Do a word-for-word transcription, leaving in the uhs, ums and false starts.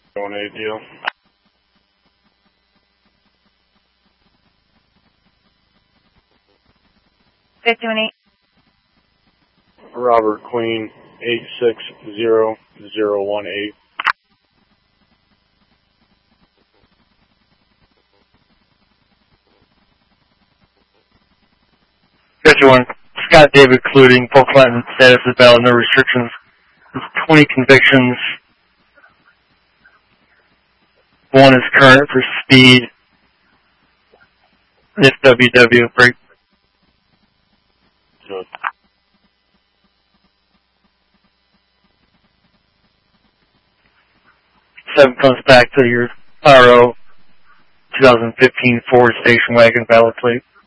One eight deal. fifty-one eight. Robert Queen, eight six zero zero one eight. fifty-one. Scott David Cluting, full Clinton, status is valid, no restrictions. twenty convictions. One is current for speed. If W W, break. Good. Seven comes back to your R O twenty fifteen Ford station wagon valid plate.